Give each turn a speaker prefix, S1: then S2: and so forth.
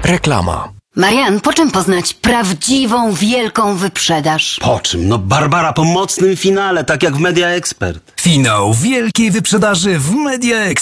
S1: Reklama.
S2: Marian, po czym poznać prawdziwą, wielką wyprzedaż?
S3: Po czym? No Barbara po mocnym finale, tak jak w Media Expert.
S4: Finał wielkiej wyprzedaży w Media Expert.